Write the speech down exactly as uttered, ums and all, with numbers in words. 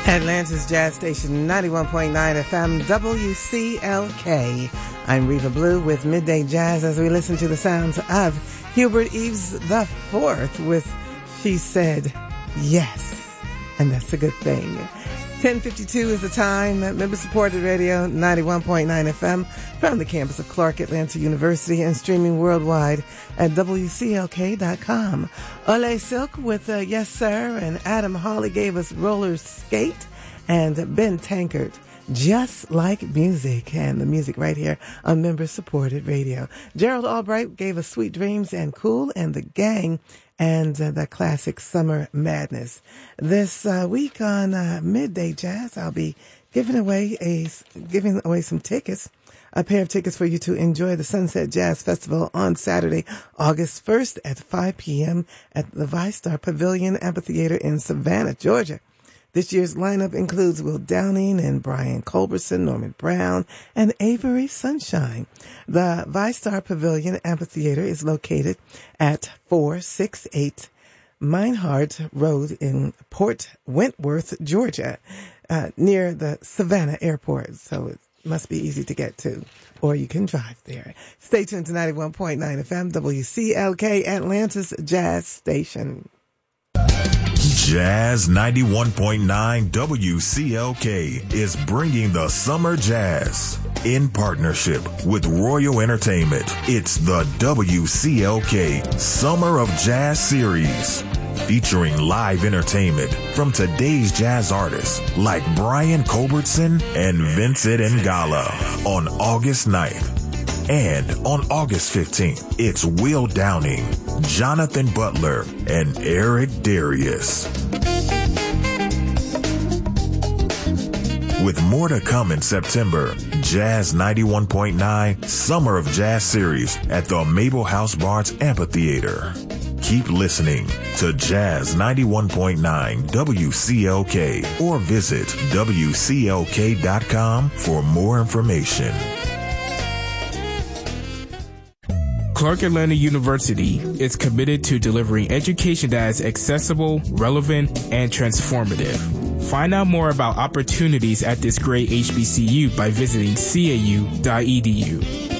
Atlanta's Jazz Station, ninety-one point nine F M, W C L K. I'm Reva Blue with Midday Jazz as we listen to the sounds of Hubert Eves the Fourth with She Said Yes. And that's a good thing. ten fifty-two is the time. Member-supported radio, ninety-one point nine F M, from the campus of Clark Atlanta University and streaming worldwide at W C L K dot com. Ole Silk with uh, Yes Sir, and Adam Hawley gave us Roller Skate, and Ben Tankard, Just Like Music, and the music right here on Member-supported radio. Gerald Albright gave us Sweet Dreams and Cool and the Gang, and uh, the classic Summer Madness. This uh, week on uh, Midday Jazz, I'll be giving away a giving away some tickets, a pair of tickets for you to enjoy the Sunset Jazz Festival on Saturday, August first at five p.m. at the ViStar Pavilion Amphitheater in Savannah, Georgia. This year's lineup includes Will Downing and Brian Culberson, Norman Brown, and Avery Sunshine. The ViStar Pavilion Amphitheater is located at four sixty-eight Meinhardt Road in Port Wentworth, Georgia, uh, near the Savannah Airport. So it must be easy to get to, or you can drive there. Stay tuned to ninety-one point nine F M, W C L K, Atlanta's Jazz Station. Jazz ninety-one point nine W C L K is bringing the Summer Jazz in partnership with Royal Entertainment. It's the W C L K Summer of Jazz Series, featuring live entertainment from today's jazz artists like Brian Culbertson and Vincent Ngala on August ninth. And on August fifteenth, it's Will Downing, Jonathan Butler, and Eric Darius. With more to come in September, Jazz ninety-one point nine Summer of Jazz Series at the Mabel House Barnes Amphitheater. Keep listening to Jazz ninety-one point nine W C L K or visit W C L K dot com for more information. Clark Atlanta University is committed to delivering education that is accessible, relevant, and transformative. Find out more about opportunities at this great H B C U by visiting C A U dot E D U.